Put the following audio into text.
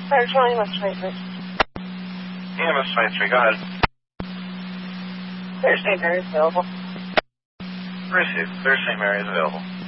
Fire Charlie, EMS 23. EMS 23, go ahead. There's St. Mary's available. Received. There's St. Mary's available.